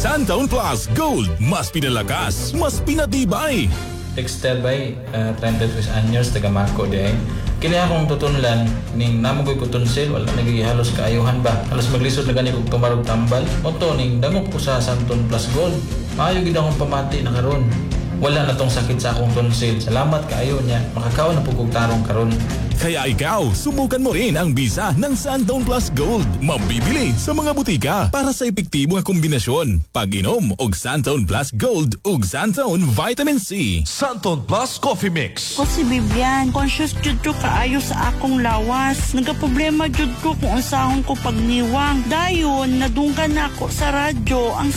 Santon Plus Gold, mas pinalakas, mas pinatibay. Textile by 33 anyos, taga Marco de ay. Kini akong tutunlan, ning namugoy ko tunsil, wala nagihalos kaayuhan ba. Halos maglisod na gani kong tumarog tambal. Oto, ning dangop ko sa Santon Plus Gold. Maayo gid akong pamati na karon. Wala na tong sakit sa akong tonsil. Salamat kaayo niya. Makakaw na pugog tarong karon. Kaya ikaw, subukan mo rin ang bisa ng Santon Plus Gold. Mabibili sa mga butika para sa epektibong kombinasyon. Pag-inom og Santon Plus Gold ug Santon Vitamin C. Santon Plus Coffee Mix. Ko si Bibian, conscious jud ko kaayo sa akong lawas. Nagaproblema jud ko kung unsahon ko pagniwang. Dayon, nadunggan na ako sa radyo ang